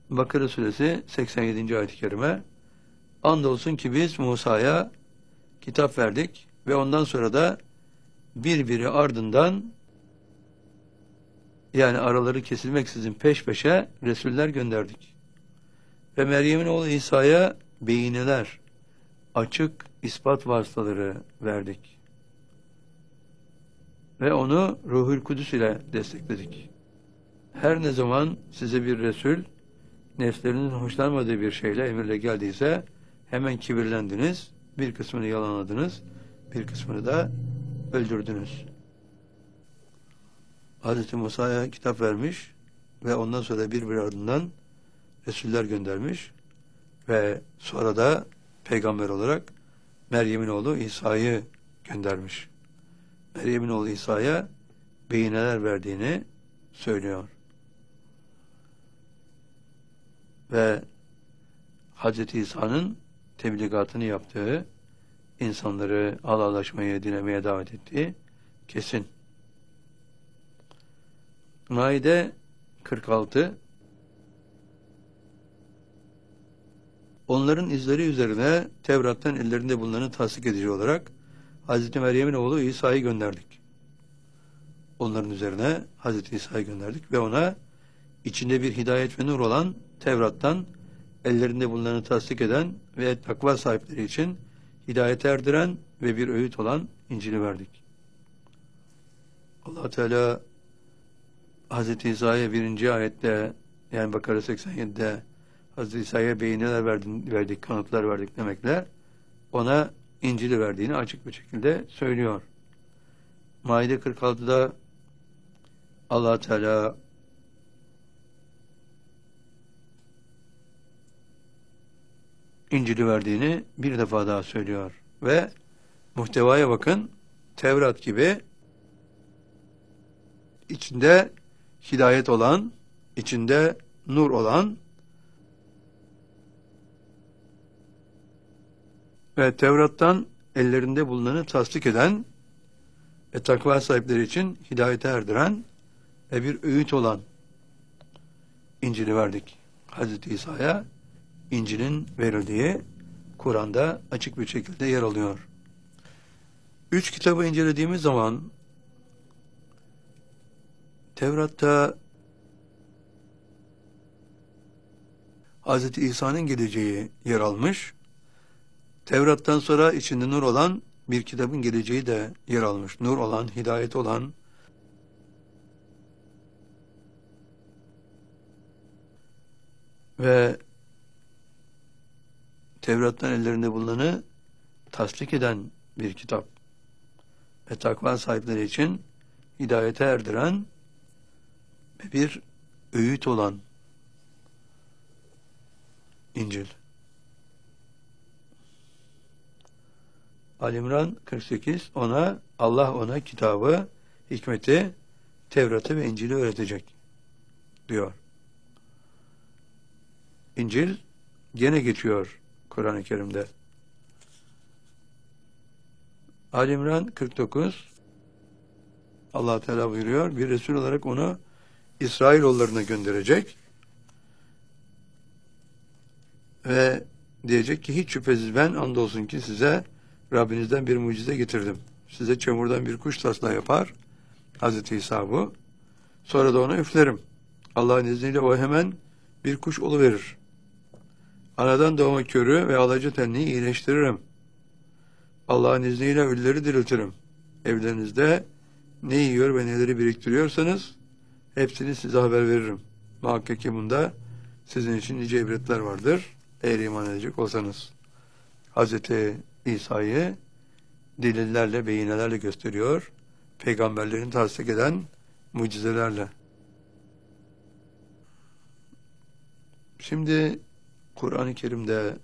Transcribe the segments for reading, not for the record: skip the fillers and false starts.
Bakara suresi 87. ayet-i kerime. Andolsun ki biz Musa'ya kitap verdik ve ondan sonra da birbiri ardından, yani araları kesilmeksizin peş peşe Resuller gönderdik. Ve Meryem'in oğlu İsa'ya beyineler, açık ispat vasıtaları verdik. Ve onu Ruhul Kudüs ile destekledik. Her ne zaman size bir Resul, nefslerinizin hoşlanmadığı bir şeyle, emirle geldiyse hemen kibirlendiniz, bir kısmını yalanladınız, bir kısmını da öldürdünüz. Hz. Musa'ya kitap vermiş ve ondan sonra birbiri ardından Resuller göndermiş ve sonra da peygamber olarak Meryem'in oğlu İsa'yı göndermiş. Meryem'in oğlu İsa'ya beyineler verdiğini söylüyor. Ve Hz. İsa'nın tebligatını yaptığı, insanları Allah'laşmayı dilemeye davet ettiği kesin. Maide 46. Onların izleri üzerine Tevrat'tan ellerinde bulunanı tasdik edici olarak Hz. Meryem'in oğlu İsa'yı gönderdik. Onların üzerine Hz. İsa'yı gönderdik ve ona içinde bir hidayet ve nur olan Tevrat'tan ellerinde bunları tasdik eden ve takva sahipleri için hidayete erdiren ve bir öğüt olan İncil'i verdik. Allah Teala Hz. İsa'ya 1. ayette, yani Bakara 87'de Hz. İsa'ya beyineler verdik, kanıtlar verdik demekle ona İncil'i verdiğini açık bir şekilde söylüyor. Maide 46'da Allah Teala İncil'i verdiğini bir defa daha söylüyor. Ve muhtevaya bakın, Tevrat gibi içinde hidayet olan, içinde nur olan ve Tevrat'tan ellerinde bulunanı tasdik eden ve takva sahipleri için hidayete erdiren ve bir öğüt olan İncil'i verdik. Hz. İsa'ya İncil'in verildiği Kur'an'da açık bir şekilde yer alıyor. 3 kitabı incelediğimiz zaman Tevrat'ta Hz. İsa'nın geleceği yer almış. Tevrat'tan sonra içinde nur olan bir kitabın geleceği de yer almış. Nur olan, hidayet olan ve Tevrat'tan ellerinde bulunanı tasdik eden bir kitap ve takva sahipleri için hidayete erdiren ve bir öğüt olan İncil. Ali-İmran 48, Allah ona kitabı, hikmeti, Tevrat'ı ve İncil'i öğretecek diyor. İncil gene geçiyor Kur'an-ı Kerim'de. Ali-İmran 49, Allah Teala buyuruyor, bir Resul olarak onu İsrailoğullarına gönderecek ve diyecek ki hiç şüphesiz ben andolsun ki size Rabbinizden bir mucize getirdim. Size çamurdan bir kuş taslağı yapar. Hz. İsa bu. Sonra da ona üflerim. Allah'ın izniyle o hemen bir kuş oluverir. Anadan doğma körü ve alaca tenliği iyileştiririm. Allah'ın izniyle ölüleri diriltirim. Evlerinizde ne yiyor ve neleri biriktiriyorsanız hepsini size haber veririm. Muhakkak ki bunda sizin için nice ibretler vardır. Eğer iman edecek olsanız. Hz. İsa'yı delillerle, beyinelerle gösteriyor. Peygamberlerin tasdik eden mucizelerle. Şimdi Kur'an-ı Kerim'de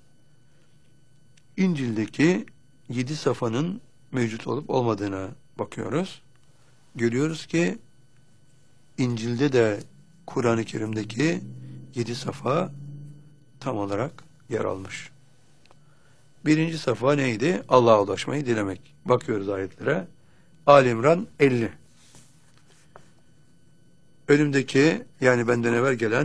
İncil'deki 7 safhanın mevcut olup olmadığına bakıyoruz. Görüyoruz ki İncil'de de Kur'an-ı Kerim'deki 7 safha tam olarak yer almış. 1. safha neydi? Allah'a ulaşmayı dilemek. Bakıyoruz ayetlere. Ali-İmran 50. Önümdeki, yani benden evvel gelen